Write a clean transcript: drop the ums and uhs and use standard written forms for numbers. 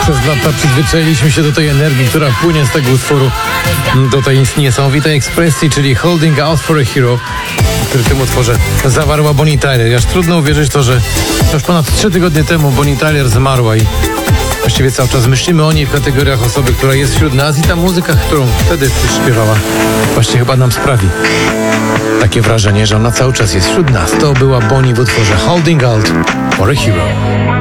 Przez lata przyzwyczailiśmy się do tej energii, która płynie z tego utworu, do tej niesamowitej ekspresji, czyli Holding Out for a Hero, który w tym utworze zawarła Bonnie Tyler. Aż trudno uwierzyć to, że już ponad 3 tygodnie temu Bonnie Tyler zmarła i właściwie cały czas myślimy o niej w kategoriach osoby, która jest wśród nas i ta muzyka, którą wtedy śpiewała, właśnie chyba nam sprawi takie wrażenie, że ona cały czas jest wśród nas. To była Bonnie w utworze Holding Out for a Hero.